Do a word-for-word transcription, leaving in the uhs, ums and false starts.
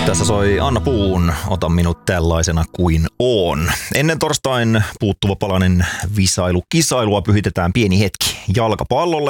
Tässä soi Anna Puun Ota minut tällaisena kuin oon. Ennen torstain puuttuva palanen visailu kisailua pyhitetään pieni hetki jalkapallolle.